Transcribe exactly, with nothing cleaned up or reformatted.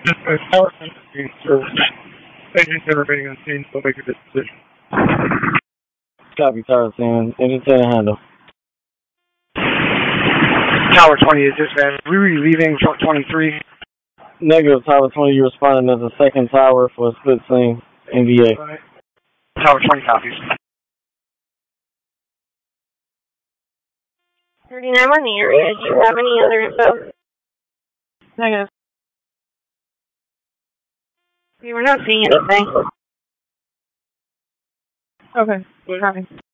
Uh, Tower twenty-three, so agents are remaining on scene, so make a decision. Copy, Tower ten. Engine ten handle. Tower twenty is dispatched. We were leaving twenty-three. Negative, Tower twenty, you responding as a second tower for a split scene, N V A. Right. Tower twenty copies. thirty-nine, I'm on the area. Do you have any other info? Negative. We were not seeing anything. Okay, copy.